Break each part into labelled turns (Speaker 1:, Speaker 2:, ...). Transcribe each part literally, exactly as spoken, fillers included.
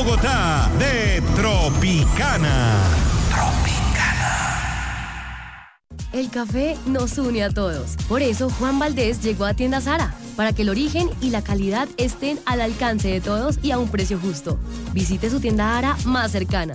Speaker 1: Bogotá de Tropicana.
Speaker 2: El café nos une a todos. Por eso Juan Valdés llegó a Tienda Zara, para que el origen y la calidad estén al alcance de todos y a un precio justo. Visite su tienda Zara más cercana.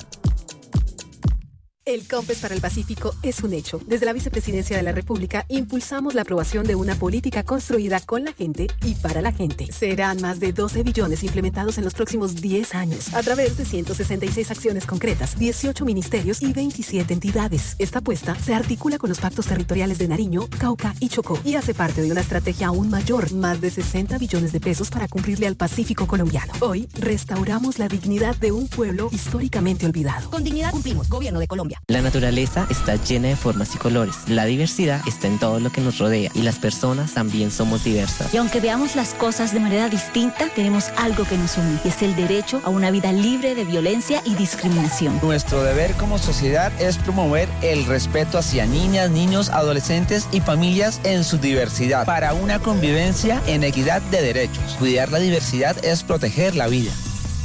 Speaker 3: El COMPES para el Pacífico es un hecho. Desde la Vicepresidencia de la República impulsamos la aprobación de una política construida con la gente y para la gente. Serán más de doce billones implementados en los próximos diez años a través de ciento sesenta y seis acciones concretas, dieciocho ministerios y veintisiete entidades. Esta apuesta se articula con los pactos territoriales de Nariño, Cauca y Chocó y hace parte de una estrategia aún mayor, más de sesenta billones de pesos para cumplirle al Pacífico colombiano. Hoy restauramos la dignidad de un pueblo históricamente olvidado.
Speaker 4: Con dignidad cumplimos, Gobierno de Colombia.
Speaker 5: La naturaleza está llena de formas y colores. La diversidad está en todo lo que nos rodea y las personas también somos diversas.
Speaker 6: Y aunque veamos las cosas de manera distinta, tenemos algo que nos une y es el derecho a una vida libre de violencia y discriminación.
Speaker 7: Nuestro deber como sociedad es promover el respeto hacia niñas, niños, adolescentes y familias en su diversidad para una convivencia en equidad de derechos. Cuidar la diversidad es proteger la vida.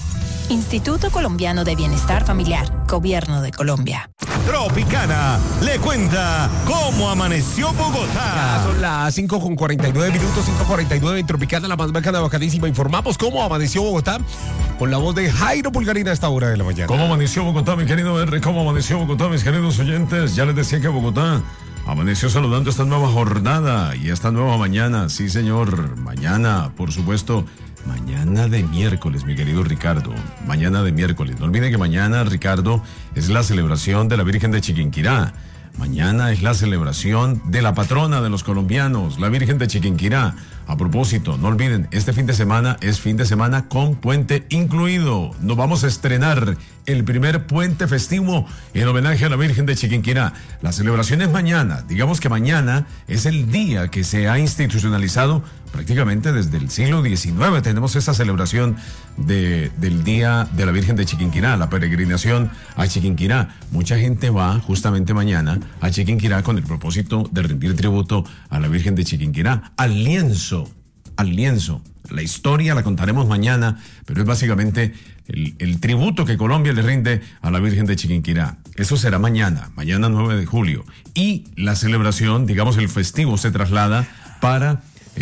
Speaker 8: Instituto Colombiano de Bienestar Familiar, Gobierno de Colombia.
Speaker 1: Tropicana le cuenta cómo amaneció Bogotá.
Speaker 9: Ya son las cinco con cuarenta y nueve minutos, cinco cuarenta y nueve en Tropicana, la más bacana, bacadísima. Informamos cómo amaneció Bogotá con la voz de Jairo Pulgarina a esta hora de la mañana.
Speaker 10: ¿Cómo amaneció Bogotá, mi querido R? ¿Cómo amaneció Bogotá, mis queridos oyentes? Ya les decía que Bogotá amaneció saludando esta nueva jornada y esta nueva mañana. Sí, señor, mañana, por supuesto. Mañana de miércoles, mi querido Ricardo. Mañana de miércoles. No olviden que mañana, Ricardo, es la celebración de la Virgen de Chiquinquirá. Mañana es la celebración de la patrona de los colombianos, la Virgen de Chiquinquirá. A propósito, no olviden, este fin de semana es fin de semana con puente incluido. Nos vamos a estrenar el primer puente festivo en homenaje a la Virgen de Chiquinquirá. La celebración es mañana. Digamos que mañana es el día que se ha institucionalizado prácticamente desde el siglo diecinueve. Tenemos esa celebración de, del Día de la Virgen de Chiquinquirá, la peregrinación a Chiquinquirá. Mucha gente va justamente mañana a Chiquinquirá con el propósito de rendir tributo a la Virgen de Chiquinquirá, al lienzo. al lienzo. La historia la contaremos mañana, pero es básicamente el, el tributo que Colombia le rinde a la Virgen de Chiquinquirá. Eso será mañana, mañana nueve de julio. Y la celebración, digamos el festivo, se traslada para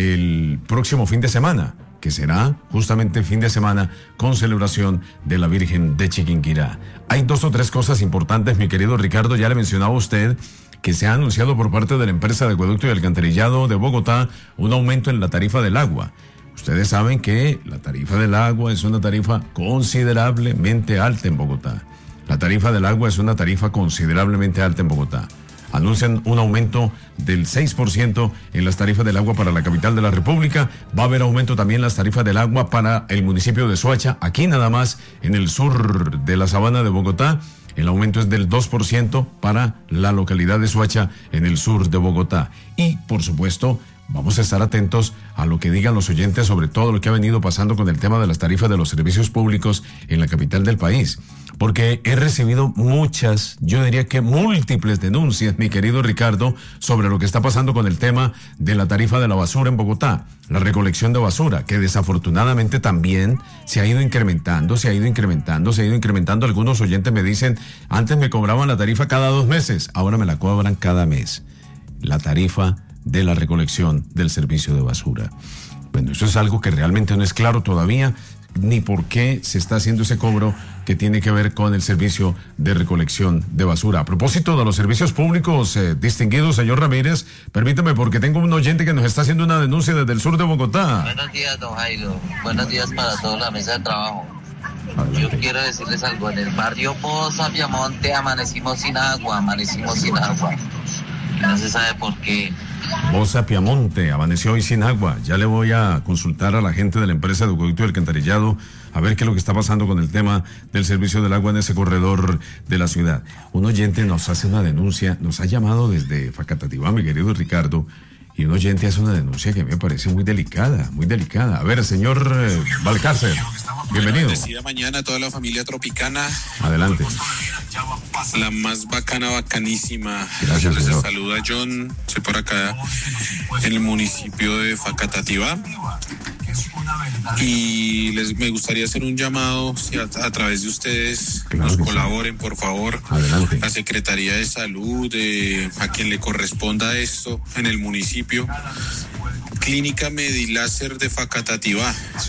Speaker 10: el próximo fin de semana, que será justamente fin de semana con celebración de la Virgen de Chiquinquirá. Hay dos o tres cosas importantes, mi querido Ricardo, ya le mencionaba a usted que se ha anunciado por parte de la empresa de acueducto y alcantarillado de Bogotá un aumento en la tarifa del agua. Ustedes saben que la tarifa del agua es una tarifa considerablemente alta en Bogotá. La tarifa del agua es una tarifa considerablemente alta en Bogotá. Anuncian un aumento del seis por ciento en las tarifas del agua para la capital de la República. Va a haber aumento también en las tarifas del agua para el municipio de Soacha, aquí nada más en el sur de la sabana de Bogotá. El aumento es del dos por ciento para la localidad de Soacha en el sur de Bogotá. Y, por supuesto, vamos a estar atentos a lo que digan los oyentes sobre todo lo que ha venido pasando con el tema de las tarifas de los servicios públicos en la capital del país. Porque he recibido muchas, yo diría que múltiples denuncias, mi querido Ricardo, sobre lo que está pasando con el tema de la tarifa de la basura en Bogotá, la recolección de basura, que desafortunadamente también se ha ido incrementando, se ha ido incrementando, se ha ido incrementando. Algunos oyentes me dicen, antes me cobraban la tarifa cada dos meses, ahora me la cobran cada mes. La tarifa de la recolección del servicio de basura. Bueno, eso es algo que realmente no es claro todavía, ni por qué se está haciendo ese cobro que tiene que ver con el servicio de recolección de basura. A propósito de los servicios públicos, eh, distinguido señor Ramírez, permítame porque tengo un oyente que nos está haciendo una denuncia desde el sur de Bogotá.
Speaker 11: Buenos días, don Jairo. Buenos días para toda la mesa de trabajo. Yo quiero decirles algo. En el barrio Poza, Piamonte, amanecimos sin agua, amanecimos sin agua. No se sabe por qué.
Speaker 10: Poza, Piamonte, amaneció hoy sin agua. Ya le voy a consultar a la gente de la empresa de acueducto y alcantarillado a ver qué es lo que está pasando con el tema del servicio del agua en ese corredor de la ciudad. Un oyente nos hace una denuncia, nos ha llamado desde Facatativá, mi querido Ricardo, Y un oyente hace una denuncia que me parece muy delicada, muy delicada. A ver, señor eh, Valcárcel, bienvenido.
Speaker 12: Decida mañana a toda la familia tropicana.
Speaker 10: Adelante.
Speaker 12: La más bacana, bacanísima.
Speaker 10: Gracias,
Speaker 12: Les
Speaker 10: señor.
Speaker 12: saluda John, estoy por acá en el municipio de Facatativá. Y les me gustaría hacer un llamado, si a, a través de ustedes
Speaker 10: Claro
Speaker 12: nos
Speaker 10: que sí.
Speaker 12: colaboren, por favor.
Speaker 10: Adelante.
Speaker 12: La Secretaría de Salud, eh, a quien le corresponda esto en el municipio. Clínica Mediláser de Facatativá.
Speaker 10: Sí.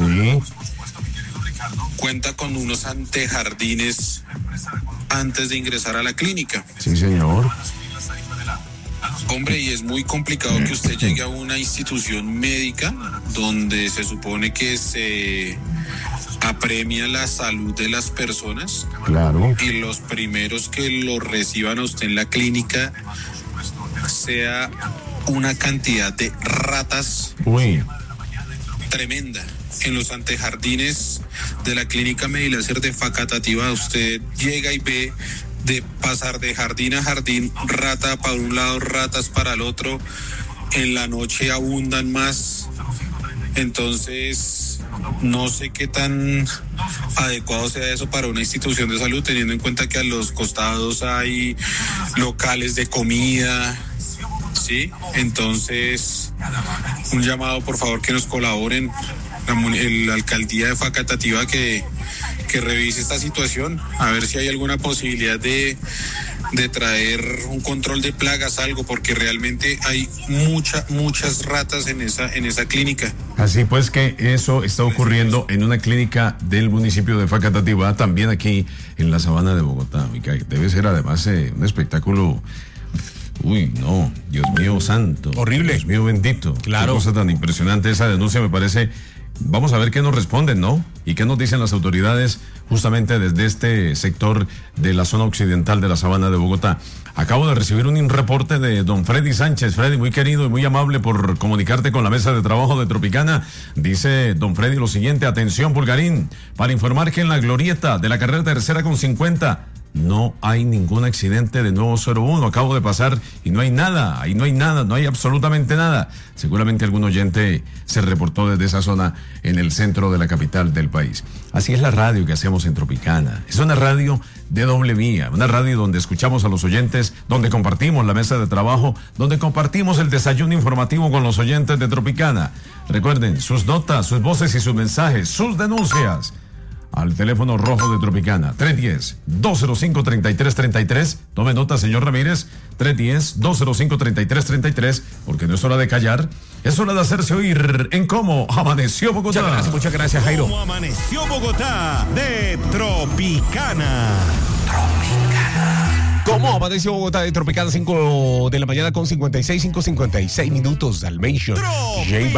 Speaker 12: Cuenta con unos antejardines antes de ingresar a la clínica.
Speaker 10: Sí, señor.
Speaker 12: Hombre, y es muy complicado que usted llegue a una institución médica donde se supone que se apremia la salud de las personas.
Speaker 10: Claro.
Speaker 12: Y los primeros que lo reciban a usted en la clínica sea una cantidad de ratas
Speaker 10: Uy.
Speaker 12: tremenda. En los antejardines de la clínica Mediláser de Facatativá, usted llega y ve de pasar de jardín a jardín, rata para un lado, ratas para el otro. En la noche abundan más. Entonces, no sé qué tan adecuado sea eso para una institución de salud, teniendo en cuenta que a los costados hay locales de comida. Sí, entonces, un llamado, por favor, que nos colaboren. La, la alcaldía de Facatativá que, que revise esta situación, a ver si hay alguna posibilidad de, de traer un control de plagas, algo, porque realmente hay mucha, muchas ratas en esa, en esa clínica.
Speaker 10: Así pues que eso está ocurriendo en una clínica del municipio de Facatativá, también aquí en la sabana de Bogotá. Debe ser además eh, un espectáculo. Uy, no, Dios mío santo.
Speaker 9: Horrible.
Speaker 10: Dios mío bendito.
Speaker 9: Claro.
Speaker 10: Qué cosa tan impresionante esa denuncia, me parece. Vamos a ver qué nos responden, ¿no? Y qué nos dicen las autoridades justamente desde este sector de la zona occidental de la sabana de Bogotá. Acabo de recibir un reporte de don Freddy Sánchez. Freddy, muy querido y muy amable por comunicarte con la mesa de trabajo de Tropicana. Dice don Freddy lo siguiente: atención, Pulgarín, para informar que en la glorieta de la carrera tercera con cincuenta no hay ningún accidente de nuevo cero uno. Acabo de pasar y no hay nada, ahí no hay nada, no hay absolutamente nada. Seguramente algún oyente se reportó desde esa zona en el centro de la capital del país. Así es la radio que hacemos en Tropicana. Es una radio de doble vía, una radio donde escuchamos a los oyentes, donde compartimos la mesa de trabajo, donde compartimos el desayuno informativo con los oyentes de Tropicana. Recuerden, sus notas, sus voces y sus mensajes, sus denuncias al teléfono rojo de Tropicana, tres uno cero, dos cero cinco, tres tres tres tres. Tome nota, señor Ramírez, tres uno cero, dos cero cinco, tres tres tres tres, porque no es hora de callar, es hora de hacerse oír en Cómo Amaneció Bogotá.
Speaker 9: Muchas gracias, muchas gracias, Jairo.
Speaker 1: Cómo Amaneció Bogotá de Tropicana. Tropicana.
Speaker 9: ¿Cómo amaneció Bogotá de Tropicana? cinco de la mañana con cincuenta y seis, cinco cincuenta y seis minutos. Dalmation. J